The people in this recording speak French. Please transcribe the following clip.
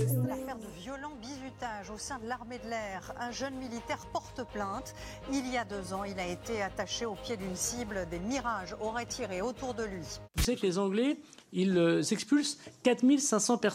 Une affaire de violent bizutage au sein de l'armée de l'air. Un jeune militaire porte plainte. Il y a 2 ans, il a été attaché au pied d'une cible. Des mirages auraient tiré autour de lui. Vous savez que les Anglais, ils expulsent 4500 personnes.